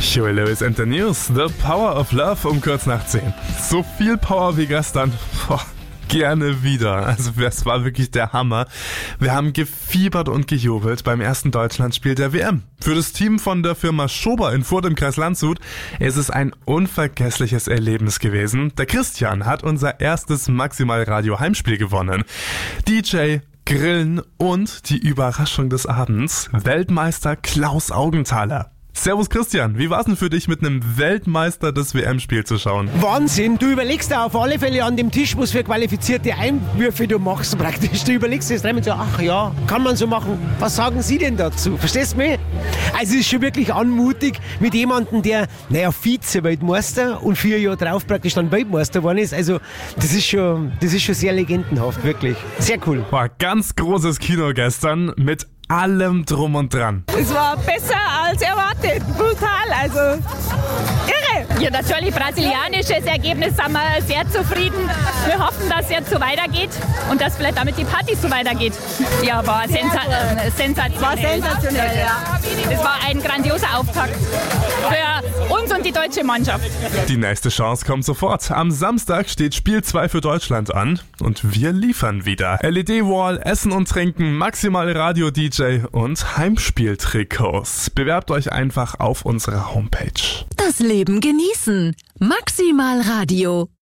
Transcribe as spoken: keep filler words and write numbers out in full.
Huey Lewis and the News, The Power of Love um kurz nach zehn. So viel Power wie gestern. Boah. Gerne wieder. Also das war wirklich der Hammer. Wir haben gefiebert und gejubelt beim ersten Deutschlandspiel der W M. Für das Team von der Firma Schober in Furth im Kreis Landshut ist es ein unvergessliches Erlebnis gewesen. Der Christian hat unser erstes Maximal-Radio-Heimspiel gewonnen. D J, Grillen und die Überraschung des Abends, Weltmeister Klaus Augenthaler. Servus Christian, wie war's denn für dich, mit einem Weltmeister das W M-Spiel zu schauen? Wahnsinn, du überlegst da auf alle Fälle an dem Tisch, was für qualifizierte Einwürfe du machst praktisch. Du überlegst jetzt dreimal so, ach ja, kann man so machen. Was sagen Sie denn dazu? Verstehst du mich? Also es ist schon wirklich anmutig mit jemandem, der, naja, Vize-Weltmeister und vier Jahre drauf praktisch dann Weltmeister geworden ist. Also das ist schon, das ist schon sehr legendenhaft, wirklich. Sehr cool. War ganz großes Kino gestern mit allem drum und dran. Es war besser als erwartet. Brutal, also irre. Ja, natürlich brasilianisches Ergebnis, sind wir sehr zufrieden. Wir hoffen, dass es jetzt so weitergeht und dass vielleicht damit die Party so weitergeht. Ja, war sensa äh, sensationell. War sensationell, ja. Es war ein grandioser Auftakt für uns und die deutsche Mannschaft. Die nächste Chance kommt sofort. Am Samstag steht Spiel zwei für Deutschland an und wir liefern wieder. L E D-Wall, Essen und Trinken, Maximal Radio-D J und Heimspieltrikots. Bewerbt euch einfach auf unserer Homepage. Das Leben genießen. Maximal Radio.